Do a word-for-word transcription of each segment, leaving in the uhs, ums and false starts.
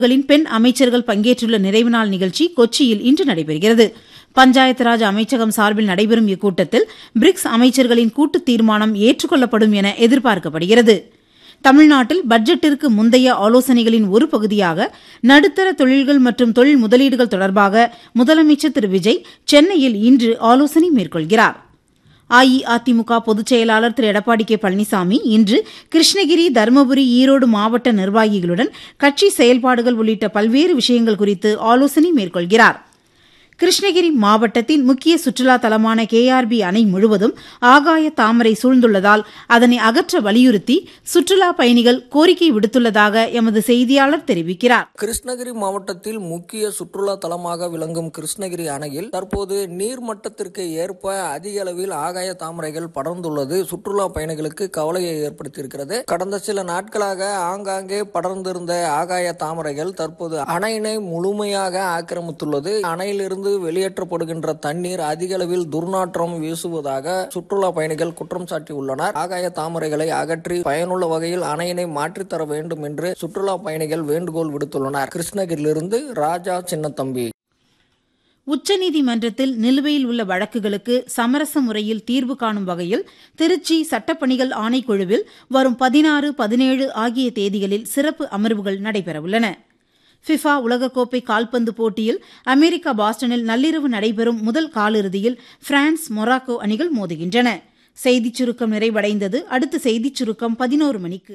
களின் பெண் அமைச்சர்கள் பங்கேற்றுள்ள நிறைவு நாள் நிகழ்ச்சி கொச்சியில் இன்று நடைபெறுகிறது. பஞ்சாயத்து ராஜ் அமைச்சகம் சார்பில் நடைபெறும் இக்கூட்டத்தில் பிரிக்ஸ் அமைச்சர்களின் கூட்டு தீர்மானம் ஏற்றுக்கொள்ளப்படும் என எதிர்பார்க்கப்படுகிறது. தமிழ்நாட்டில் பட்ஜெட்டிற்கு முந்தைய ஆலோசனைகளின் ஒரு பகுதியாக நடுத்தர தொழில்கள் மற்றும் தொழில் முதலீடுகள் தொடர்பாக முதலமைச்சர் திரு விஜய் சென்னையில் இன்று ஆலோசனை மேற்கொள்கிறார். அஇஅதிமுக பொதுச் செயலாளர் திரு எடப்பாடி கே பழனிசாமி இன்று கிருஷ்ணகிரி, தருமபுரி, ஈரோடு மாவட்ட நிர்வாகிகளுடன் கட்சி செயல்பாடுகள் உள்ளிட்ட பல்வேறு விஷயங்கள் குறித்து ஆலோசனை மேற்கொள்கிறார். கிருஷ்ணகிரி மாவட்டத்தின் முக்கிய சுற்றுலா தலமான கே ஆர் பி அணை முழுவதும் ஆகாய தாமரை சூழ்ந்துள்ளதால் அதனை அகற்ற வலியுறுத்தி சுற்றுலா பயணிகள் கோரிக்கை விடுத்துள்ளதாக எமது செய்தியாளர் தெரிவிக்கிறார். கிருஷ்ணகிரி மாவட்டத்தில் முக்கிய சுற்றுலா தலமாக விளங்கும் கிருஷ்ணகிரி அணையில் தற்போது நீர்மட்டத்திற்கு ஏற்ப அதிக அளவில் ஆகாய தாமரைகள் படர்ந்துள்ளது சுற்றுலா பயணிகளுக்கு கவலையை ஏற்படுத்தியிருக்கிறது. கடந்த சில நாட்களாக ஆங்காங்கே படர்ந்திருந்த ஆகாய தாமரைகள் தற்போது அணையினை முழுமையாக ஆக்கிரமித்துள்ளது. அணையிலிருந்து வெளியேற்றப்படுகின்ற தண்ணீர் அதிக அளவில் துர்நாற்றம் வீசுவதாக சுற்றுலா பயணிகள் குற்றம் சாட்டியுள்ளனர். ஆகாய தாமரைகளை அகற்றி பயனுள்ள வகையில் அணையினை மாற்றித்தர வேண்டும் என்று சுற்றுலா பயணிகள் வேண்டுகோள் விடுத்துள்ளனர். கிருஷ்ணகிரியிலிருந்து ராஜா சின்னத்தம்பி. உச்சநீதிமன்றத்தில் நிலுவையில் உள்ள வழக்குகளுக்கு சமரச முறையில் தீர்வு காணும் வகையில் திருச்சி சட்டப்பணிகள் ஆணைக்குழுவில் வரும் பதினாறு, பதினேழு ஆகிய தேதிகளில் சிறப்பு அமர்வுகள் நடைபெறவுள்ளன. ஃபிஃபா உலகக்கோப்பை கால்பந்து போட்டியில் அமெரிக்கா பாஸ்டனில் நள்ளிரவு நடைபெறும் முதல் காலிறுதியில் பிரான்ஸ், மொராக்கோ அணிகள் மோதுகின்றன. செய்திச் சுருக்கம் நிறைவடைந்தது. அடுத்த செய்திச் சுருக்கம் பதினோரு மணிக்கு.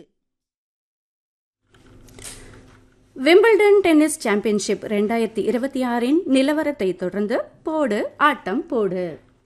விம்பிள்டன் டென்னிஸ் சாம்பியன்ஷிப் இரண்டாயிரத்தி இருபத்தி ஆறின் நிலவரத்தை தொடர்ந்து போடு ஆட்டம் போடு.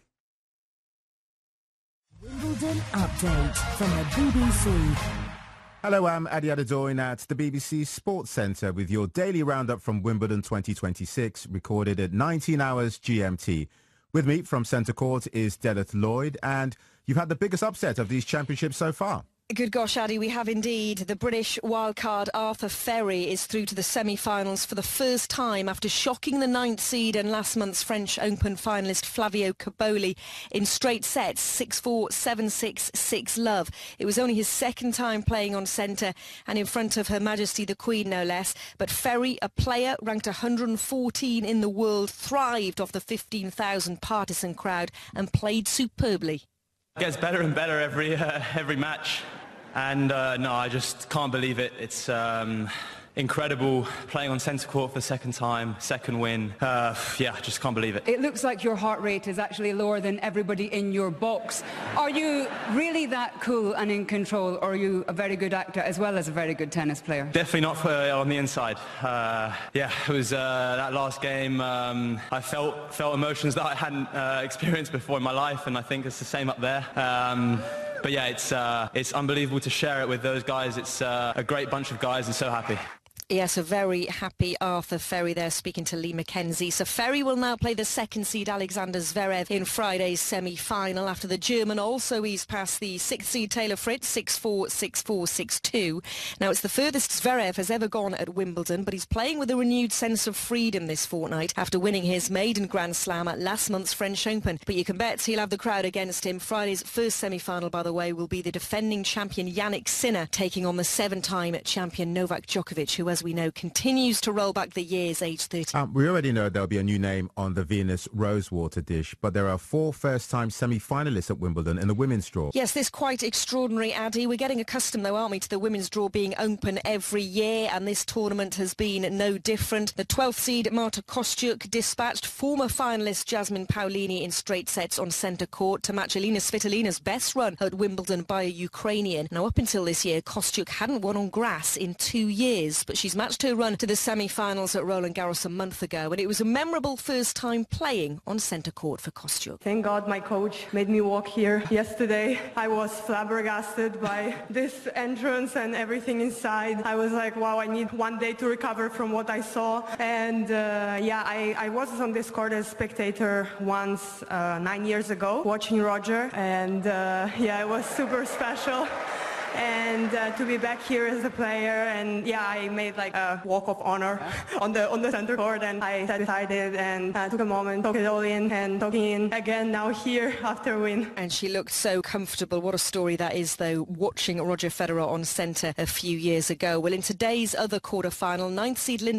Wimbledon update from the B B C. Hello, I'm Adi Adedoyin at the B B C Sports Centre with your daily roundup from Wimbledon twenty twenty-six, recorded at nineteen hours G M T. With me from Centre Court is Delith Lloyd, and you've had the biggest upset of these championships so far. Good gosh, Addy, we have indeed. The British wildcard Arthur Ferry is through to the semi-finals for the first time after shocking the ninth seed and last month's French Open finalist Flavio Cobolli in straight sets, six four, seven six, six love. It was only his second time playing on centre and in front of Her Majesty the Queen, no less. But Ferry, a player ranked one hundred fourteen in the world, thrived off the fifteen thousand partisan crowd and played superbly. It gets better and better every uh, every match. And uh, no, I just can't believe it. It's um, incredible playing on centre court for the second time, second win. Uh, yeah, just can't believe it. It looks like your heart rate is actually lower than everybody in your box. Are you really that cool and in control, or are you a very good actor as well as a very good tennis player? Definitely not uh, on the inside. Uh, yeah, it was uh, that last game. Um, I felt felt emotions that I hadn't uh, experienced before in my life, and I think it's the same up there. Um, But yeah, it's uh, it's unbelievable to share it with those guys. It's uh, a great bunch of guys and so happy. Yes, a very happy Arthur Ferry there speaking to Lee McKenzie. So Ferry will now play the second seed Alexander Zverev in Friday's semi-final after the German also eased past the sixth seed Taylor Fritz, six four, six four, six two. Now it's the furthest Zverev has ever gone at Wimbledon, but he's playing with a renewed sense of freedom this fortnight after winning his maiden Grand Slam at last month's French Open. But you can bet he'll have the crowd against him. Friday's first semi-final, by the way, will be the defending champion Yannick Sinner taking on the seven-time champion Novak Djokovic, who has we know continues to roll back the years, age thirty. Um, we already know there'll be a new name on the Venus Rosewater dish, but there are four first-time semi-finalists at Wimbledon in the women's draw. Yes, this quite extraordinary, Addy. We're getting accustomed, though, aren't we, to the women's draw being open every year, and this tournament has been no different. The twelfth seed Marta Kostyuk dispatched former finalist Jasmine Paolini in straight sets on centre court to match Elina Svitolina's best run at Wimbledon by a Ukrainian. Now, up until this year, Kostyuk hadn't won on grass in two years, but she's matched her run to the semi-finals at Roland Garros a month ago, and it was a memorable first time playing on centre court for Kostyuk. Thank God my coach made me walk here yesterday. I was flabbergasted by this entrance and everything inside. I was like, wow, I need one day to recover from what I saw. And uh, yeah, I, I was on this court as spectator once uh, nine years ago, watching Roger, and uh, yeah, it was super special. and uh, to be back here as a player. And yeah, I made like a walk of honor on the on the center court, and I sat beside it and uh, took a moment, took it all in, and talking in again now here after a win. And she looked so comfortable. What a story that is, though, watching Roger Federer on centre a few years ago. Well, in today's other quarter-final, ninth seed Linda